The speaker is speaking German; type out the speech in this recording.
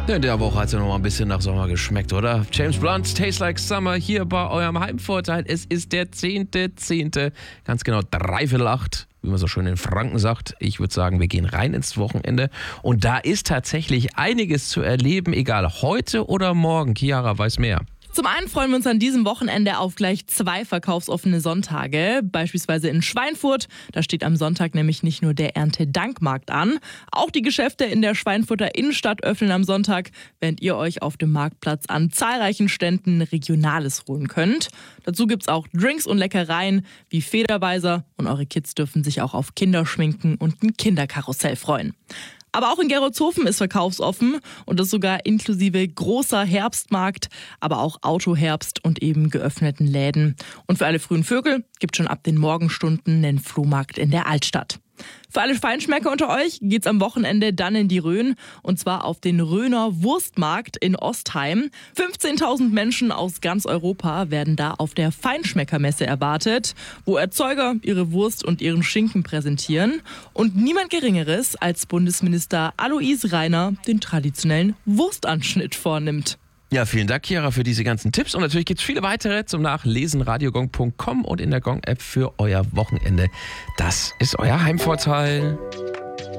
Ja, in der Woche hat es ja noch mal ein bisschen nach Sommer geschmeckt, oder? James Blunt, Tastes Like Summer, hier bei eurem Heimvorteil. Es ist der 10.10., ganz genau 7:45, wie man so schön in Franken sagt. Ich würde sagen, wir gehen rein ins Wochenende. Und da ist tatsächlich einiges zu erleben, egal heute oder morgen. Chiara weiß mehr. Zum einen freuen wir uns an diesem Wochenende auf gleich 2 verkaufsoffene Sonntage, beispielsweise in Schweinfurt. Da steht am Sonntag nämlich nicht nur der Erntedankmarkt an, auch die Geschäfte in der Schweinfurter Innenstadt öffnen am Sonntag, während ihr euch auf dem Marktplatz an zahlreichen Ständen Regionales holen könnt. Dazu gibt's auch Drinks und Leckereien wie Federweiser und eure Kids dürfen sich auch auf Kinderschminken und ein Kinderkarussell freuen. Aber auch in Gerolzhofen ist verkaufsoffen und das sogar inklusive großer Herbstmarkt, aber auch Autoherbst und eben geöffneten Läden. Und für alle frühen Vögel gibt es schon ab den Morgenstunden einen Flohmarkt in der Altstadt. Für alle Feinschmecker unter euch geht's am Wochenende dann in die Rhön und zwar auf den Rhöner Wurstmarkt in Ostheim. 15.000 Menschen aus ganz Europa werden da auf der Feinschmeckermesse erwartet, wo Erzeuger ihre Wurst und ihren Schinken präsentieren und niemand Geringeres als Bundesminister Alois Rainer den traditionellen Wurstanschnitt vornimmt. Ja, vielen Dank, Chiara, für diese ganzen Tipps. Und natürlich gibt es viele weitere zum Nachlesen, radiogong.com und in der Gong-App für euer Wochenende. Das ist euer Heimvorteil.